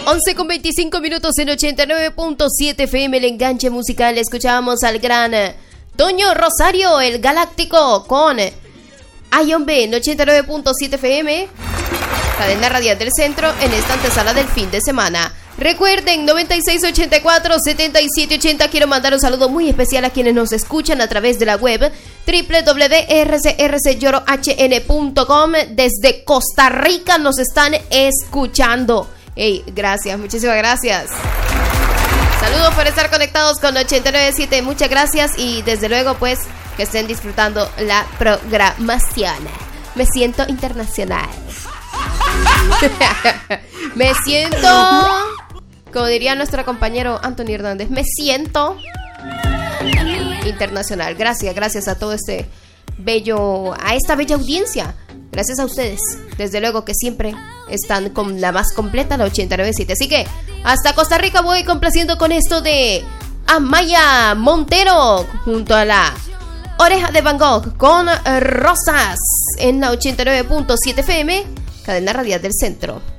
11:25 en 89.7 FM, el enganche musical. Escuchábamos al gran Toño Rosario, el Galáctico, con Ion B en 89.7 FM, cadena radial del centro, en esta antesala del fin de semana. Recuerden, 9684-7780. Quiero mandar un saludo muy especial a quienes nos escuchan a través de la web www.rcrcyorohn.com. Desde Costa Rica nos están escuchando. Hey, gracias, muchísimas gracias. Saludos por estar conectados con 89.7. Muchas gracias y desde luego pues que estén disfrutando la programación. Me siento internacional. Me siento, como diría nuestro compañero Anthony Hernández, me siento internacional. Gracias a todo a esta bella audiencia. Gracias a ustedes, desde luego que siempre están con la más completa, la 89.7. Así que hasta Costa Rica voy complaciendo con esto de Amaya Montero junto a la Oreja de Van Gogh con Rosas en la 89.7 FM, cadena radial del centro.